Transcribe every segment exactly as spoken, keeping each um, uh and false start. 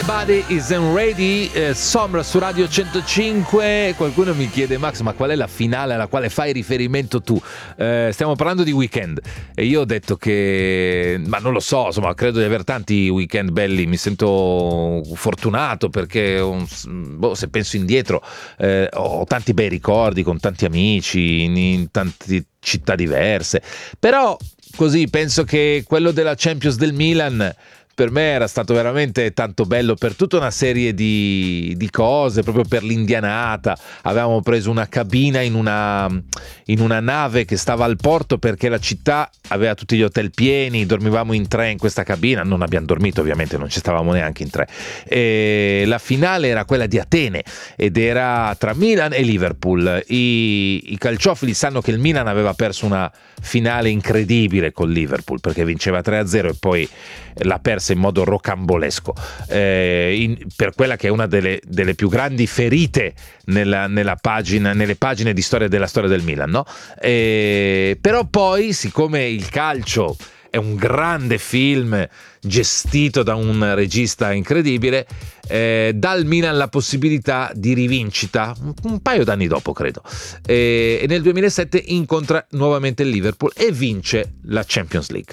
Everybody Isn't Ready, eh, Sombra su Radio centocinque. Qualcuno mi chiede: Max, ma qual è la finale alla quale fai riferimento tu? Eh, stiamo parlando di Weekend e io ho detto che, ma non lo so, insomma, credo di avere tanti weekend belli, mi sento fortunato perché boh, se penso indietro eh, ho tanti bei ricordi con tanti amici in, in tante città diverse, però così penso che quello della Champions del Milan per me era stato veramente tanto bello per tutta una serie di, di cose, proprio per l'indianata. Avevamo preso una cabina in una, in una nave che stava al porto perché la città aveva tutti gli hotel pieni, dormivamo in tre in questa cabina, non abbiamo dormito ovviamente, non ci stavamo neanche in tre. E la finale era quella di Atene ed era tra Milan e Liverpool. I, i calciofili sanno che il Milan aveva perso una finale incredibile con Liverpool perché vinceva tre a zero e poi l'ha persa in modo rocambolesco, eh, in, per quella che è una delle, delle più grandi ferite nella, nella pagina, nelle pagine di storia della storia del Milan, no? Eh, però poi, siccome il calcio è un grande film gestito da un regista incredibile, eh, dà al Milan la possibilità di rivincita un, un paio d'anni dopo, credo, eh, e nel duemilasette incontra nuovamente il Liverpool e vince la Champions League,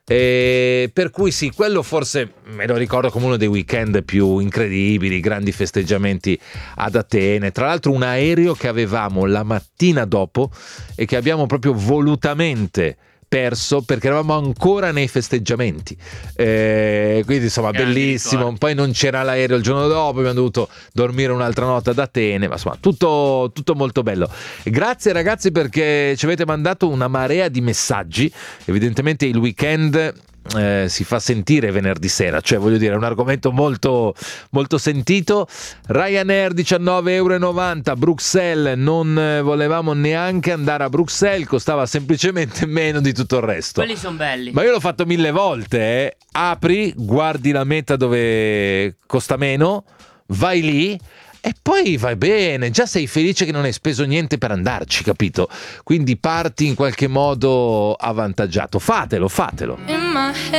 eh, per cui sì, quello forse me lo ricordo come uno dei weekend più incredibili, grandi festeggiamenti ad Atene, tra l'altro un aereo che avevamo la mattina dopo e che abbiamo proprio volutamente perso perché eravamo ancora nei festeggiamenti, eh, quindi insomma grandi bellissimo ricordi. Poi non c'era l'aereo il giorno dopo, abbiamo dovuto dormire un'altra notte ad Atene, ma insomma tutto, tutto molto bello. Grazie ragazzi perché ci avete mandato una marea di messaggi, evidentemente il weekend Eh, si fa sentire venerdì sera, cioè voglio dire è un argomento molto molto sentito. Ryanair diciannove e novanta euro, Bruxelles, non volevamo neanche andare a Bruxelles, costava semplicemente meno di tutto il resto. Quelli sono belli, ma io l'ho fatto mille volte, eh. Apri, guardi la meta dove costa meno, vai lì e poi vai bene, già sei felice che non hai speso niente per andarci, capito? Quindi parti in qualche modo avvantaggiato. Fatelo, fatelo.